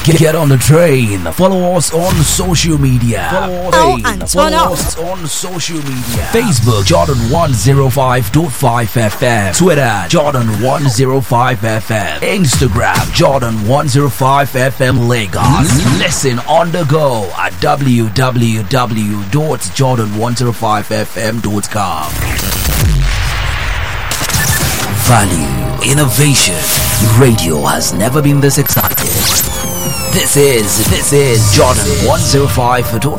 Get on the train. Follow us on social media. Follow us on social media. Facebook Jordan 105.5 FM. Twitter Jordan 105 FM. Instagram Jordan 105 FM Lagos. Listen on the go at www.jordan105fm.com. Value, innovation. Radio has never been this excited. This is Jordan 105.5